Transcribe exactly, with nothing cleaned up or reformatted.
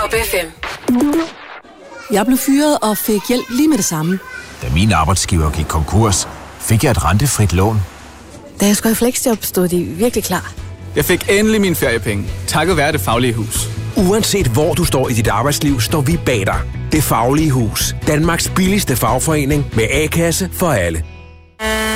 Pop F M. Jeg blev fyret og fik hjælp lige med det samme. Da min arbejdsgiver gik konkurs, fik jeg et rentefrit lån. Da jeg skulle i fleksjob, stod de virkelig klar. Jeg fik endelig mine feriepenge, takket være Det Faglige Hus. Uanset hvor du står i dit arbejdsliv, står vi bag dig. Det Faglige Hus. Danmarks billigste fagforening med A-kasse for alle.